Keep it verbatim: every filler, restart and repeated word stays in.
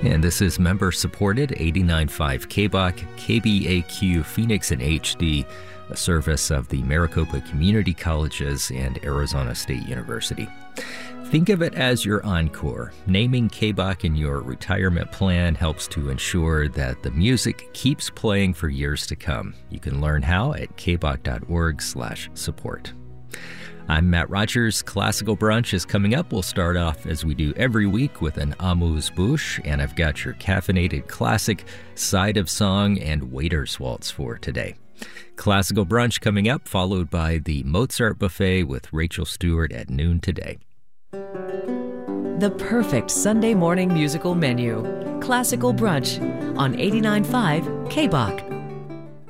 And this is member-supported eighty-nine point five K B O C, K B A Q Phoenix in H D, a service of the Maricopa Community Colleges and Arizona State University. Think of it as your encore. Naming K B O C in your retirement plan helps to ensure that the music keeps playing for years to come. You can learn how at kboc.org slash support. I'm Matt Rogers. Classical Brunch is coming up. We'll start off, as we do every week, with an amuse-bouche, and I've got your caffeinated classic, Side of Song, and Waiter's Waltz for today. Classical Brunch coming up, followed by the Mozart Buffet with Rachel Stewart at noon today. The perfect Sunday morning musical menu. Classical Brunch on eighty-nine point five K B O C.